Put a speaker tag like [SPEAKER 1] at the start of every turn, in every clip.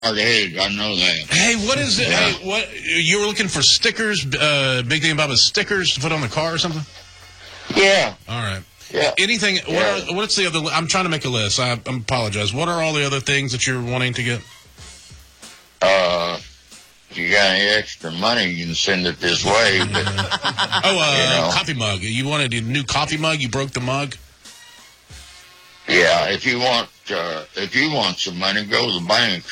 [SPEAKER 1] hard-headed. I know that.
[SPEAKER 2] Hey, what is it? Yeah. Hey, what you were looking for stickers? Big thing about stickers to put on the car or something?
[SPEAKER 1] Yeah.
[SPEAKER 2] All right.
[SPEAKER 1] Yeah.
[SPEAKER 2] Anything?
[SPEAKER 1] Yeah.
[SPEAKER 2] What's the other? I'm trying to make a list. I apologize. What are all the other things that you're wanting to get?
[SPEAKER 1] If you got any extra money, you can send it this way. But,
[SPEAKER 2] coffee mug. You wanted a new coffee mug? You broke the mug?
[SPEAKER 1] Yeah, if you want some money, go to the bank.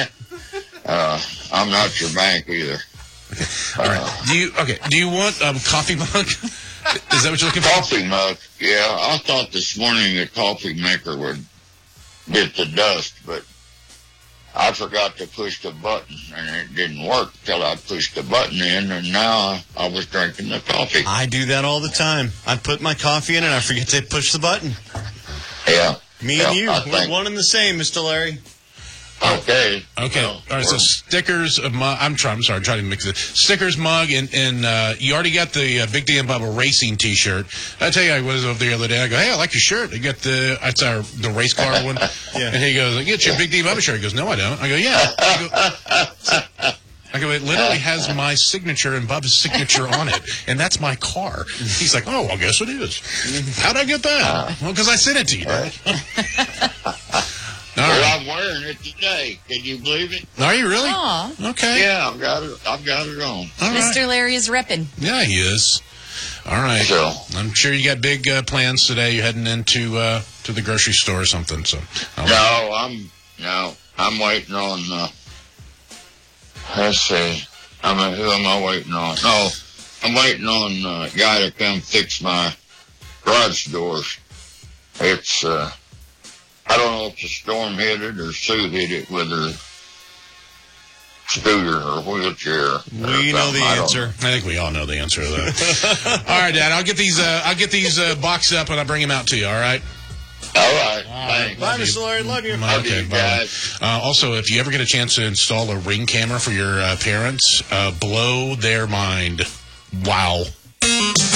[SPEAKER 1] I'm not your bank either.
[SPEAKER 2] All right. Do you want a coffee mug? Is that what you're looking for?
[SPEAKER 1] Coffee mug. Yeah, I thought this morning a coffee maker would get the dust, but I forgot to push the button, and it didn't work till I pushed the button in, and now I was drinking the coffee.
[SPEAKER 3] I do that all the time. I put my coffee in, and I forget to push the button.
[SPEAKER 1] Yeah.
[SPEAKER 3] Me and you, we're one and the same, Mr. Larry.
[SPEAKER 1] Okay.
[SPEAKER 2] Okay. All right. So stickers of mug. I'm trying to mix it. Stickers, mug, and you already got the Big D and Bubba Racing T-shirt. I tell you, I was over the other day. I go, hey, I like your shirt. I got the race car one.
[SPEAKER 3] Yeah.
[SPEAKER 2] And he goes, I get your Big D and Bubba shirt. He goes, no, I don't. I go, yeah. I go, it literally has my signature and Bubba's signature on it, and that's my car. He's like, oh, I guess it is. How'd I get that? Well, because I sent it to you, Dad.
[SPEAKER 1] Well, I'm wearing it today. Can you believe it?
[SPEAKER 2] Are you really?
[SPEAKER 4] Aw.
[SPEAKER 2] Okay.
[SPEAKER 1] Yeah, I've got it on.
[SPEAKER 2] All right.
[SPEAKER 4] Mr. Larry is repping.
[SPEAKER 2] Yeah, he is. All right.
[SPEAKER 1] So,
[SPEAKER 2] I'm sure you got big plans today. You're heading into to the grocery store or something. So.
[SPEAKER 1] I'm waiting on. Let's see. Who am I waiting on? No, I'm waiting on a guy to come fix my garage doors. It's I don't know if the storm hit it or Sue hit it with her scooter or wheelchair.
[SPEAKER 3] We know the answer.
[SPEAKER 2] I think we all know the answer to that. All right, Dad. I'll get these boxed up and I'll bring them out to you. All right.
[SPEAKER 1] All right. Thanks.
[SPEAKER 3] Bye, Mr. Larry. Love you.
[SPEAKER 2] Okay, bye. Also, if you ever get a chance to install a Ring camera for your parents, blow their mind. Wow.